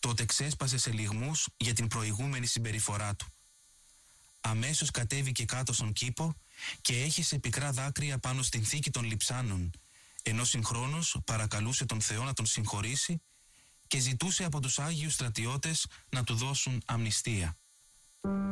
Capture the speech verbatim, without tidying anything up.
τότε ξέσπασε σε λυγμούς για την προηγούμενη συμπεριφορά του. Αμέσως κατέβηκε κάτω στον κήπο και έχισε πικρά δάκρυα πάνω στην θήκη των λειψάνων, ενώ συγχρόνως παρακαλούσε τον Θεό να τον συγχωρήσει και ζητούσε από τους Άγιους Στρατιώτες να του δώσουν αμνηστία.